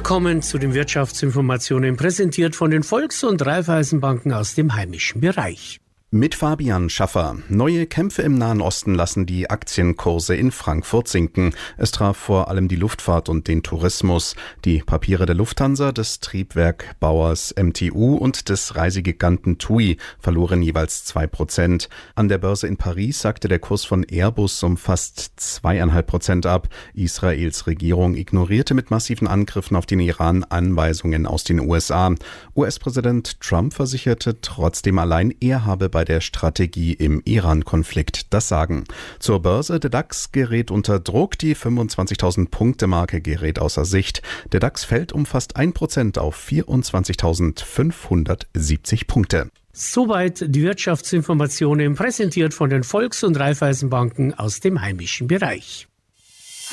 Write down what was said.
Willkommen zu den Wirtschaftsinformationen, präsentiert von den Volks- und Raiffeisenbanken aus dem heimischen Bereich. Mit Fabian Schaffer. Neue Kämpfe im Nahen Osten lassen die Aktienkurse in Frankfurt sinken. Es traf vor allem die Luftfahrt und den Tourismus. Die Papiere der Lufthansa, des Triebwerkbauers MTU und des Reisegiganten TUI verloren jeweils 2%. An der Börse in Paris sagte der Kurs von Airbus um fast 2,5% ab. Israels Regierung ignorierte mit massiven Angriffen auf den Iran Anweisungen aus den USA. US-Präsident Trump versicherte trotzdem allein, er habe bei der Strategie im Iran-Konflikt das Sagen. Zur Börse: der DAX gerät unter Druck, die 25.000-Punkte-Marke gerät außer Sicht. Der DAX fällt um fast 1% auf 24.570 Punkte. Soweit die Wirtschaftsinformationen, präsentiert von den Volks- und Raiffeisenbanken aus dem heimischen Bereich.